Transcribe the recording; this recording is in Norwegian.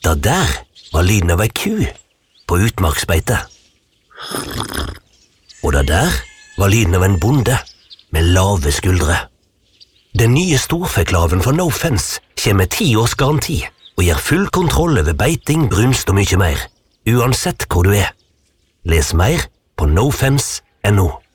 Det der var lyden av ei ku på utmarksbeite. Og det der var lyden av en bonde med lave skuldre. Den nye storfeklaven for No Fence kommer med 10 års garanti og gir full kontroll over beiting, brunst og mye mer, uansett hvor du er. Les mer på nofence.no.